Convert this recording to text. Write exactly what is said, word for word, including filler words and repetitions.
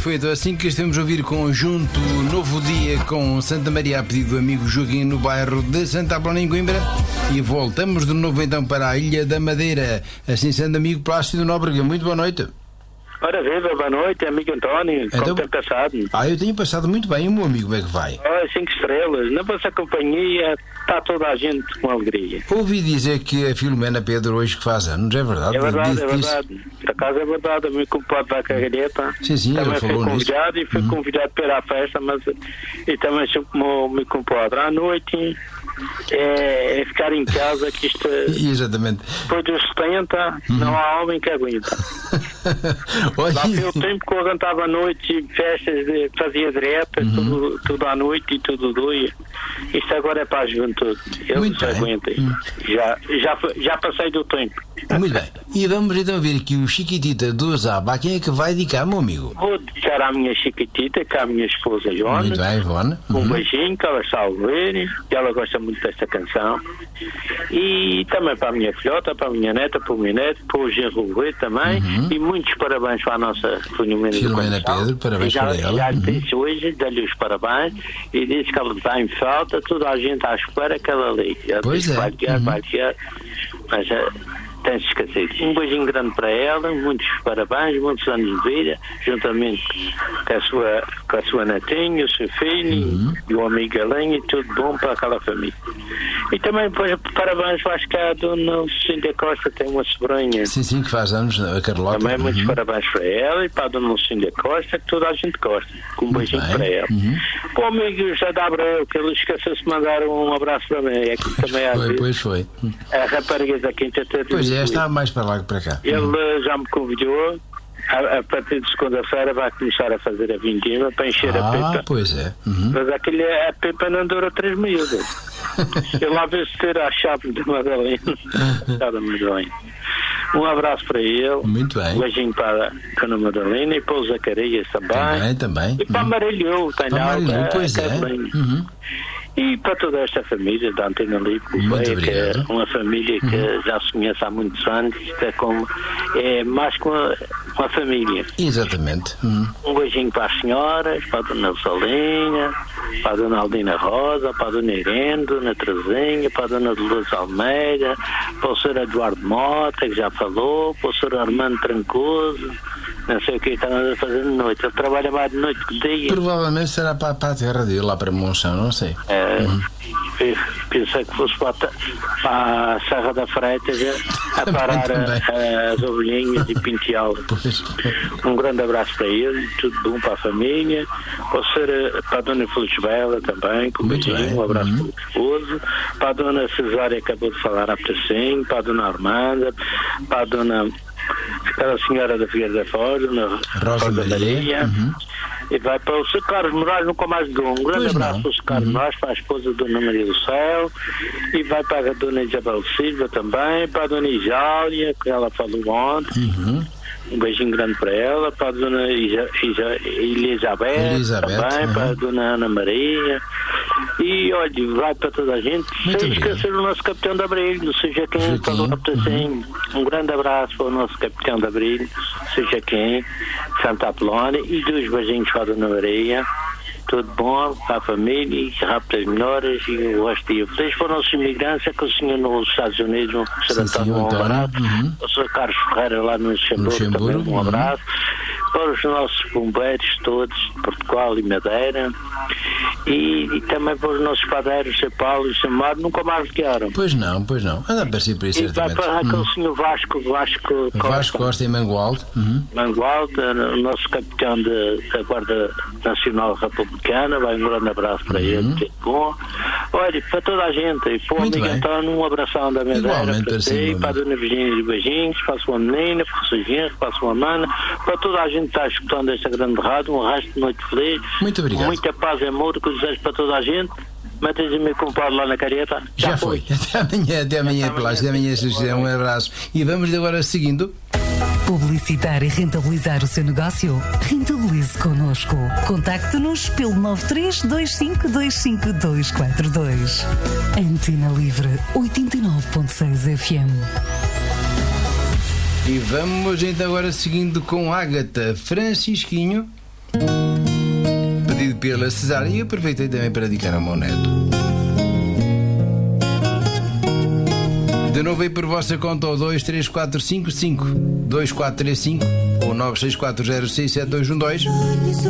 feito. Assim que estamos a ouvir conjunto Novo Dia com Santa Maria a pedido do amigo Joaquim no bairro de Santa Apolónia em Coimbra. E voltamos de novo então para a Ilha da Madeira. Assim sendo, amigo Plácido Nóbrega, muito boa noite. Ora viva, boa noite, amigo António. Então, como tem passado? Ah, eu tenho passado muito bem. O meu amigo, como é que vai? Oh, cinco estrelas. Na vossa companhia está toda a gente com alegria. Ouvi dizer que a Filomena Pedro hoje que faz anos, é verdade? É verdade, Disse, é verdade. Por acaso é verdade, eu me compadre da cagalheta. Sim, sim, também ele fui falou convidado nisso. e fui Uhum. convidado para ir à festa, mas e também sou como me compadre. À noite é, é ficar em casa, que isto Exatamente. depois dos setenta uhum. não há homem que aguenta. Olha, Lá foi o tempo que eu aguentava a noite e festas, de, fazia diretas, uhum. tudo, tudo à noite e tudo doia. Isto agora é para a juventude. Eu não se aguentem. Uhum. Já, já, já passei do tempo. Muito bem. E vamos então ver aqui o Chiquitita do Zaba. Quem é que vai dedicar, meu amigo? Vou dedicar à minha Chiquitita, que é a minha esposa Joana. Muito bem, Ivone. Um uhum. beijinho, que ela está a ouvir, que ela gosta muito desta canção. E também para a minha filhota, para a minha neta, para o meu neto, para o Genro Rui também. Uhum. E muitos parabéns para a nossa Filomena Filomena Pedro, parabéns já, para ela. Já uhum. disse hoje, dá-lhe os parabéns e disse que ela está em falta, toda a gente à espera que ela ligue. Ela pois disse, é. vai ligar, uhum. vai ligar, mas uh, tem-se esquecido. Um beijinho grande para ela, muitos parabéns, muitos anos de vida, juntamente com a sua, com a sua netinha, o seu filho uhum. e o amigo Galinha, e tudo bom para aquela família. E também, depois, parabéns, acho que a dona Lucinda Costa tem uma sobrinha. Sim, sim, que faz anos, a Carlota. Também uhum. muitos parabéns para ela e para a dona Lucinda Costa, que toda a gente gosta. Com um beijinho para ela. Uhum. Para o amigo José da Abreu, que ele esqueceu-se de mandar um abraço para mim. É que também há foi, pois foi. A rapariga da Quinta Terra. Pois é, está mais para lá que para cá. Ele uhum. já me convidou. A, a partir de segunda-feira vai começar a fazer a vindima para encher ah, a pipa. Ah, pois é. Uhum. Mas aquele, a pipa não dura três meses. Ele lá vê se ter a chave da Madalena. da Madalena. Um abraço para ele. Muito bem. Um beijinho para a Dona Madalena e para o Zacarias também. Também, também. E para a Marilhou. Tem para a Marilhou, pois é. Uhum. E para toda esta família da Antena Livre, que é uma família que uhum. já se conhece há muitos anos, é, como, é mais que uma, uma família. Exatamente. Uhum. Um beijinho para as senhoras, para a Dona Salinha, para a Dona Aldina Rosa, para a Dona Irene, Dona Terezinha, para a Dona Dolores Almeida, para o senhor Eduardo Mota, que já falou, para o senhor Armando Trancoso. Não sei o que está a fazer de noite. Ele trabalha mais de noite que de dia. Provavelmente será para, para a terra dele, lá para Monção, não sei. É, uhum. Pensei que fosse para, para a Serra da Freita a parar também, também. A, as ovelhinhas e penteá-las. Um grande abraço para ele, tudo bom para a família. Ou ser para a Dona Felisbela também, com um beijinho, um abraço uhum. para o esposo. Para a Dona Cesária, acabou de falar há bocadinho, para a Dona Armanda, para a Dona. Aquela senhora da Figueira da Foz, na Rosa, Rosa Maria, Maria uhum. e vai para o seu Carlos Moraes, nunca mais dou um grande pois abraço não. para o seu Carlos uhum. Moraes, para a esposa da Dona Maria do Céu, e vai para a Dona Isabel Silva também, para a Dona Isália, que ela falou ontem, uhum. um beijinho grande para ela, para a Dona Isa, Isa, Elizabeth, Elizabeth também, uhum. para a Dona Ana Maria, e olha, vai para toda a gente. Muito sem obrigado. Esquecer o nosso capitão de Abril, seja quem falou assim. Uhum. Um grande abraço para o nosso capitão de Abril, seja quem, Santa Apolónia, e dois beijinhos para a Dona Maria. Tudo bom para a família, rápidas melhoras e o resto dia feliz. Para os nossos imigrantes, é que o senhor nos Estados Unidos, o senhor António Barato, uhum. o senhor Carlos Ferreira lá no Luxemburgo, também um abraço. Uhum. Para os nossos bombeiros todos de Portugal e Madeira, e, e também para os nossos padeiros, São Paulo e São Mário, nunca mais ligaram. Pois não, pois não. Anda a aparecer por isso, e certamente. E vai para aquele uhum. senhor Vasco, Vasco Costa. Vasco Costa em Mangualde. Uhum. Mangualde, o nosso capitão de, da Guarda Nacional Republicana, vai um grande abraço para uhum. ele, que é bom. Olha, para toda a gente, e para o amigo António, um abração da Madeira, para ti, para a Dona Virgínia de beijinhos, para a sua menina, para o seu genro, para a sua mana, para toda a gente que está escutando esta grande rádio, um resto de noite feliz. Muito obrigado. Muita paz e amor que desejo para toda a gente. Metes-me meu compadre lá na careta. Já, Já foi. foi. Até amanhã, até amanhã, Plácido. Até amanhã, José. Um abraço. E vamos agora seguindo. Publicitar e rentabilizar o seu negócio? Rentabilize connosco. Contacte-nos pelo nove três dois cinco dois cinco dois quatro dois. Antena Livre oitenta e nove ponto seis F M. E vamos então agora seguindo com Ágata Francisquinho. pela cesárea, e aproveitei também para dedicar ao meu neto. De novo aí por vossa conta ao dois três quatro cinco cinco dois quatro três cinco ou nove seis quatro zero seis sete dois um dois.